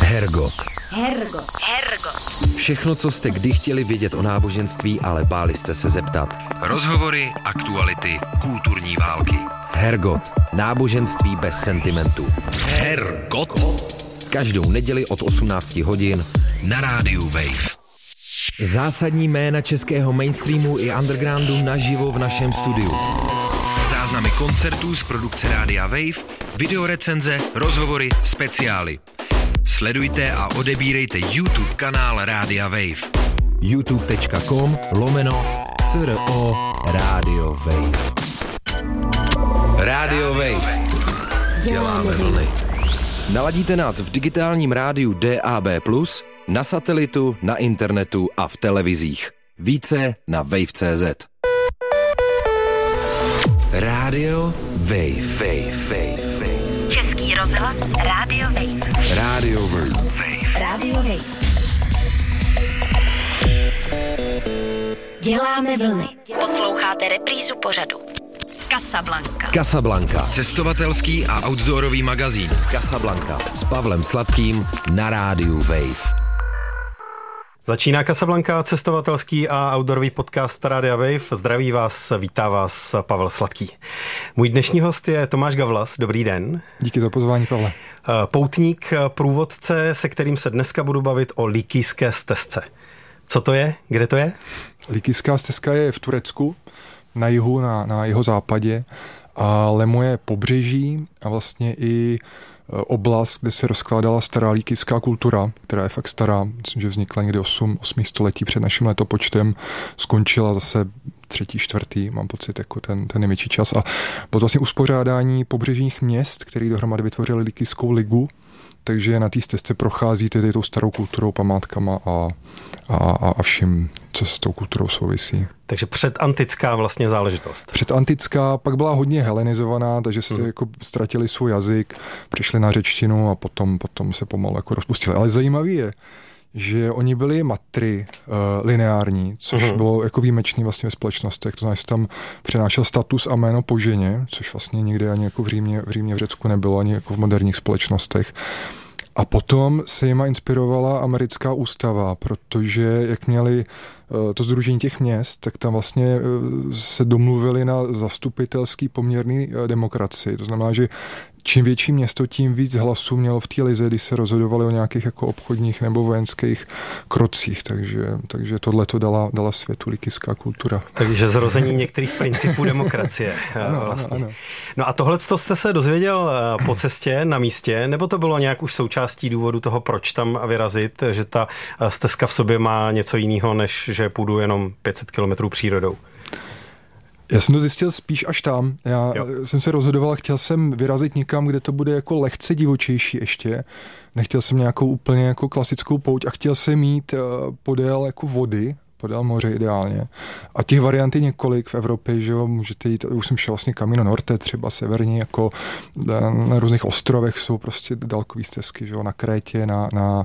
Hergot. Hergot. Všechno, co jste kdy chtěli vědět o náboženství, ale báli jste se zeptat. Rozhovory, aktuality, kulturní války. Hergot. Náboženství bez sentimentu. Hergot. Každou neděli od 18 hodin na rádiu Wave. Zásadní jména českého mainstreamu i undergroundu naživo v našem studiu. Záznamy koncertů z produkce Rádia Wave, videorecenze, rozhovory, speciály. Sledujte a odebírejte YouTube kanál Rádia Wave. youtube.com/CRO Radio Wave. Radio Wave. Děláme vlny. Naladíte nás v digitálním rádiu DAB+, na satelitu, na internetu a v televizích. Více na wave.cz. Radio Wave. Český rozhlas Radio Wave. Radio Wave. Radio Wave. Děláme vlny. Posloucháte reprízu pořadu Casablanca. Cestovatelský a outdoorový magazín Casablanca s Pavlem Sladkým na rádiu Wave. Začíná Casablanca, cestovatelský a outdoorový podcast Rádia Wave. Zdraví vás, vítá vás Pavel Sladký. Můj dnešní host je Tomáš Gavlas. Dobrý den. Díky za pozvání, Pavle. Poutník, průvodce, se kterým se dneska budu bavit o Likijské stezce. Co to je? Kde to je? Likijská stezka je v Turecku, na jihu, na jihozápadě, a lemuje pobřeží a vlastně i oblast, kde se rozkládala stará likijská kultura, která je fakt stará, myslím, že vznikla někdy 8 století před naším letopočtem, skončila zase 3., 4., mám pocit, jako ten největší čas. A bylo to vlastně uspořádání pobřežních měst, které dohromady vytvořily Likijskou ligu, takže na té stezce procházíte tou starou kulturou, památkama a vším, co s tou kulturou souvisí. Takže předantická vlastně záležitost. Předantická, pak byla hodně helenizovaná, takže se jako ztratili svůj jazyk, přišli na řečtinu a potom se pomalu jako rozpustili. Ale zajímavé je, že oni byli matry lineární, což bylo jako výjimečný vlastně ve společnostech. To znamená, že tam přenášel status a jméno po ženě, což vlastně nikdy ani jako v Římě, v Řecku nebylo, ani jako v moderních společnostech. A potom se jima inspirovala americká ústava, protože jak měli to sdružení těch měst, tak tam vlastně se domluvili na zastupitelský poměrný demokracii. To znamená, že čím větší město, tím víc hlasů mělo v té lize, když se rozhodovali o nějakých jako obchodních nebo vojenských krocích. Takže tohleto dala světu likijská kultura. Takže zrození některých principů demokracie. Vlastně. Ano. No a tohleto jste se dozvěděl po cestě na místě, nebo to bylo nějak už součástí důvodu toho, proč tam vyrazit, že ta stezka v sobě má něco jiného, než že půjdu jenom 500 kilometrů přírodou? Já jsem to zjistil spíš až tam. Já jsem se rozhodoval, chtěl jsem vyrazit někam, kde to bude jako lehce divočejší ještě. Nechtěl jsem nějakou úplně jako klasickou pouť a chtěl jsem mít podél jako vody, podél moře ideálně. A těch variant je několik v Evropě, že jo, můžete jít, už jsem šel vlastně Camino Norte, třeba severní, jako na různých ostrovech jsou prostě dálkový stezky, že jo, na Krétě, na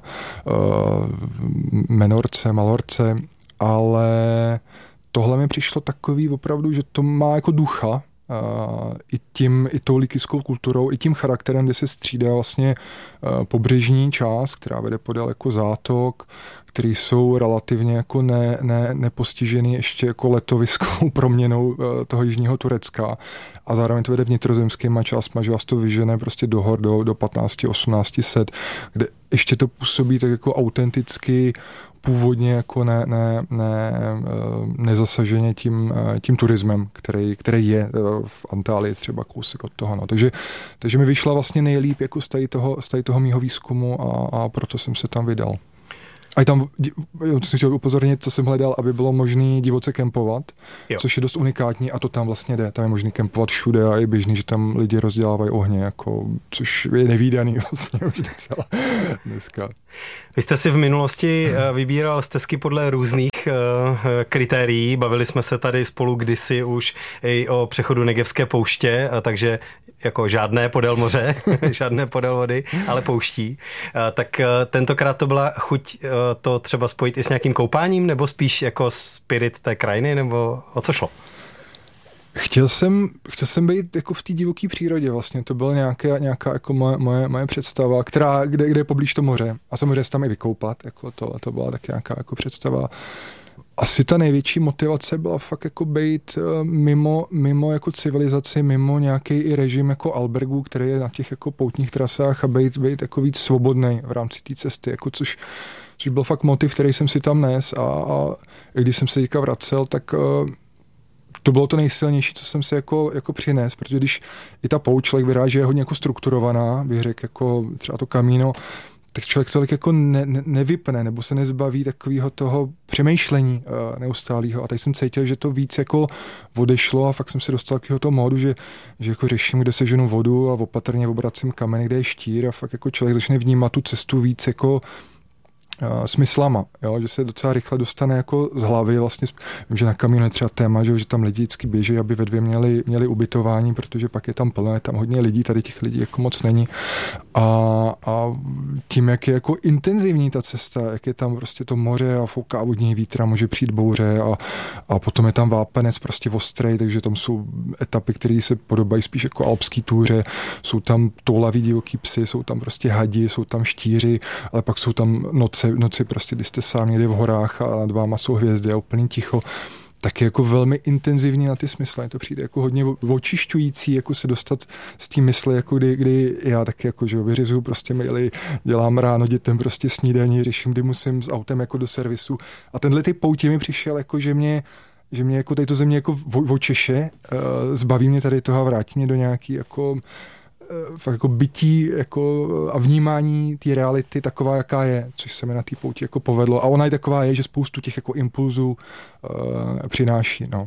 Menorce, Malorce, ale tohle mi přišlo takový opravdu, že to má jako ducha, i tou likijskou kulturou, i tím charakterem, kde se střídá vlastně pobřežní část, která vede podél jako zátok, který jsou relativně jako nepostižený ještě jako letoviskou proměnou toho jižního Turecka, a zároveň to vede vnitrozemskýma částma, že vás to vyžene prostě do hor do 1500-1800 set, kde ještě to působí tak jako autenticky, původně jako nezasaženě tím turismem, který je v Antálii třeba kousek od toho. No. Takže mi vyšla vlastně nejlíp jako z tady toho mýho výzkumu a proto jsem se tam vydal. A tam jsem chtěl upozornit, co jsem hledal, aby bylo možné divoce kempovat, což je dost unikátní, a to tam vlastně jde. Tam je možné kempovat všude a je běžný, že tam lidi rozdělávají ohně, jako, což je nevídaný vlastně už docela dneska. Vy jste si v minulosti vybíral stezky podle různých kritérií. Bavili jsme se tady spolu kdysi už i o přechodu Negevské pouště, takže jako žádné podél moře, žádné podél vody, ale pouští. Tak tentokrát to byla chuť to třeba spojit i s nějakým koupáním, nebo spíš jako spirit té krajiny, nebo o co šlo? Chtěl jsem být jako v té divoké přírodě vlastně, to byla nějaká jako moje představa, kde je poblíž to moře a samozřejmě se tam i vykoupat, jako to byla tak nějaká jako představa. Asi ta největší motivace byla fakt jako být mimo jako civilizaci, mimo nějaký i režim jako albergů, který je na těch jako poutních trasách a být jako víc svobodnej v rámci té cesty, jako což byl fakt motiv, který jsem si tam nes a když jsem se teďka vracel, tak to bylo to nejsilnější, co jsem si jako přines, protože když i ta pouť člověk vyráží je hodně jako strukturovaná, bych řekl jako třeba to Camino, tak člověk tolik jako nevypne nebo se nezbaví takového toho přemýšlení neustálého. A tady jsem cítil, že to víc jako odešlo a fakt jsem se dostal k toho módu, že jako řeším, kde seženu vodu a opatrně obracím kameny, kde je štír a fakt jako člověk začne vnímat tu cestu víc jako smyslama, jo? Že se docela rychle dostane jako z hlavy. Vlastně, vím, že na Camino je třeba téma, že tam lidi vždycky běží, aby ve 2 měli ubytování, protože pak je tam plno, je tam hodně lidí, tady těch lidí jako moc není. A tím, jak je jako intenzivní ta cesta, jak je tam prostě to moře a fouká vodní vítra, může přijít bouře a potom je tam vápenec prostě ostrej, takže tam jsou etapy, které se podobají spíš jako alpský túře, jsou tam toulaví divoký psy, jsou tam prostě hadi, jsou tam štíři, ale pak jsou tam noci prostě, když jste sám někde v horách a nad váma jsou hvězdy a úplný ticho, tak je jako velmi intenzivní na ty smysly. To přijde jako hodně očišťující, jako se dostat z té mysli, jako kdy já taky jako, že vyřizuju prostě maily, dělám ráno dětem prostě snídaní, řeším, kdy musím s autem jako do servisu. A tenhle ty poutě mi přišel, jako že mě jako tady to země jako očeše, zbaví mě tady toho a vrátí mě do nějaký jako fakt jako bytí jako a vnímání té reality taková, jaká je, což se mi na té pouti jako povedlo. A ona je taková je, že spoustu těch jako impulzů přináší. No.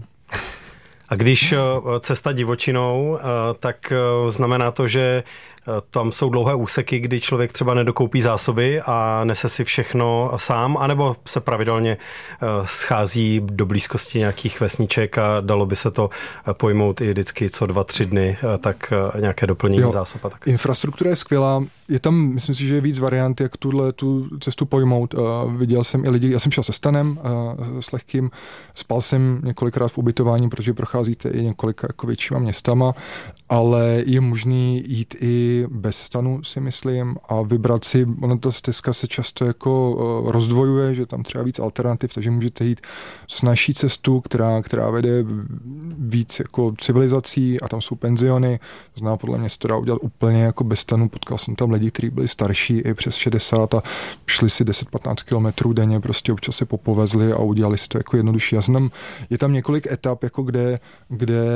A když cesta divočinou, tak znamená to, že tam jsou dlouhé úseky, kdy člověk třeba nedokoupí zásoby a nese si všechno sám, anebo se pravidelně schází do blízkosti nějakých vesniček a dalo by se to pojmout i vždycky co 2-3 dny, tak nějaké doplnění zásob. Tak. Infrastruktura je skvělá, je tam, myslím si, že je víc variant, jak tu cestu pojmout. Viděl jsem i lidi, já jsem šel se stanem, s lehkým, spal jsem několikrát v ubytování, protože procházíte i několika jako většíma městama, ale je možný jít i bez stanu, si myslím, a vybrat si, ona ta stezka se často jako rozdvojuje, že tam třeba víc alternativ, takže můžete jít snazší cestu, která vede víc jako civilizací a tam jsou penziony, to znamená, podle mě se to dá udělat úplně jako bez stanu, potkal jsem tam lidi, kteří byli starší i přes 60 a šli si 10-15 kilometrů denně, prostě občas se popovezli a udělali si to jako jednodušší. Je tam několik etap, jako kde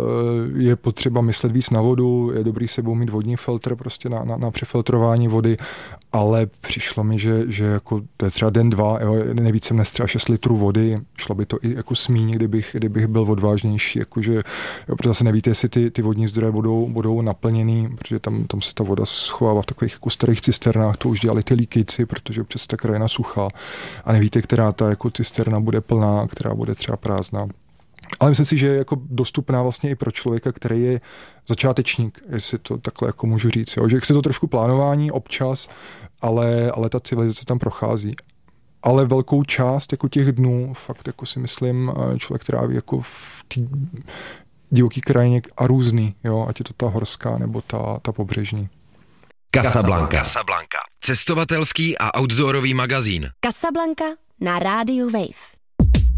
je potřeba myslet víc na vodu, je dobrý sebou mít vodní filtr prostě na přefiltrování vody, ale přišlo mi, že jako to je třeba den, 2, jo, nejvíc jsem nes třeba 6 litrů vody, šlo by to i jako smíň, kdybych byl odvážnější, jakože, jo, protože zase nevíte, jestli ty vodní zdroje budou naplněný, protože tam se ta voda schovává v takových jako starých cisternách, to už dělali ty líkejci, protože občas ta krajina suchá a nevíte, která ta jako cisterna bude plná, která bude třeba prázdná. Ale myslím si, že je jako dostupná vlastně i pro člověka, který je začátečník, jestli to takhle jako můžu říct. Jo? Že je to trošku plánování občas, ale ta civilizace tam prochází. Ale velkou část jako těch dnů, fakt jako si myslím, člověk tráví jako v té divoké krajině a různý, jo? Ať je to ta horská nebo ta pobřežní. Casablanca. Cestovatelský a outdoorový magazín. Casablanca na rádiu Wave.